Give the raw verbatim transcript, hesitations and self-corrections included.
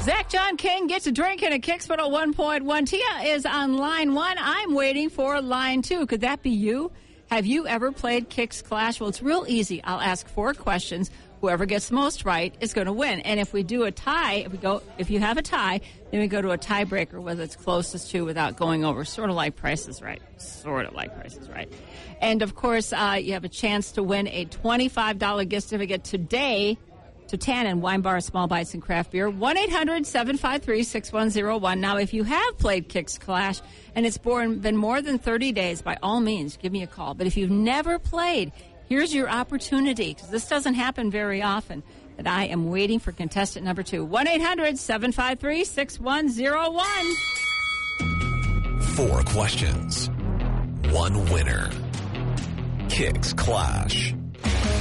Zach John King gets a drink and a Kicks one oh one point one. Tia is on line one. I'm waiting for line two. Could that be you? Have you ever played Kicks Clash? Well, it's real easy. I'll ask four questions. Whoever gets the most right is going to win. And if we do a tie, if we go, if you have a tie, then we go to a tiebreaker, whether it's closest to without going over. Sort of like Price is Right. Sort of like Price is Right. And, of course, uh, you have a chance to win a twenty-five dollars gift certificate today to Tannen Wine Bar, Small Bites, and Craft Beer. one eight hundred seven five three six one zero one. Now, if you have played Kicks Clash and it's born, been more than thirty days, by all means, give me a call. But if you've never played, here's your opportunity, because this doesn't happen very often. But I am waiting for contestant number two. one eight hundred seven five three six one zero one. Four questions. One winner. Kicks Clash.